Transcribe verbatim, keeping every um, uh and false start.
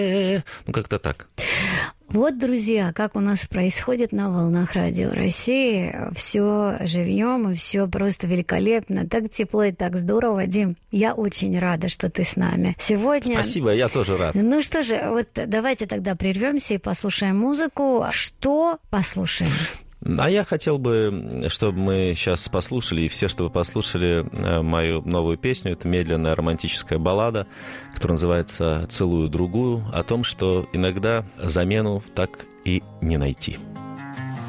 Ну, как-то так. Вот, друзья, как у нас происходит на волнах Радио России. Все живьем, и все просто великолепно. Так тепло и так здорово. Дим, я очень рада, что ты с нами сегодня. Спасибо, я тоже рад. Ну что же, вот давайте тогда прервемся и послушаем музыку. Что послушаем? А я хотел бы, чтобы мы сейчас послушали, и все, чтобы послушали мою новую песню. Это медленная романтическая баллада, которая называется «Целую другую», о том, что иногда замену так и не найти.